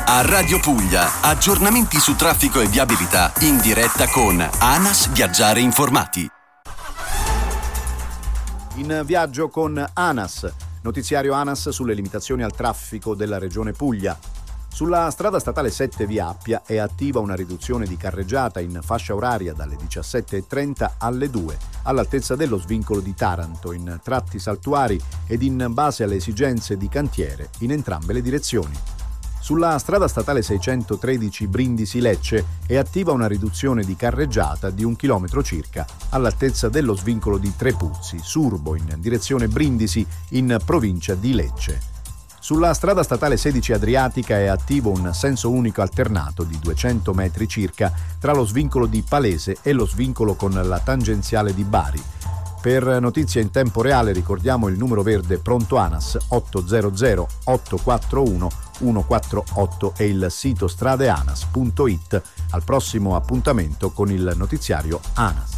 A Radio Puglia, aggiornamenti su traffico e viabilità in diretta con ANAS Viaggiare Informati. In viaggio con ANAS, notiziario ANAS sulle limitazioni al traffico della regione Puglia. Sulla strada statale 7 via Appia è attiva una riduzione di carreggiata in fascia oraria dalle 17.30 alle 2, all'altezza dello svincolo di Taranto, in tratti saltuari ed in base alle esigenze di cantiere in entrambe le direzioni. Sulla strada statale 613 Brindisi-Lecce è attiva una riduzione di carreggiata di 1 chilometro circa all'altezza dello svincolo di Trepuzzi, Surbo, in direzione Brindisi, in provincia di Lecce. Sulla strada statale 16 Adriatica è attivo un senso unico alternato di 200 metri circa tra lo svincolo di Palese e lo svincolo con la tangenziale di Bari. Per notizie in tempo reale ricordiamo il numero verde pronto ANAS 800 841 148 e il sito stradeanas.it. Al prossimo appuntamento con il notiziario ANAS.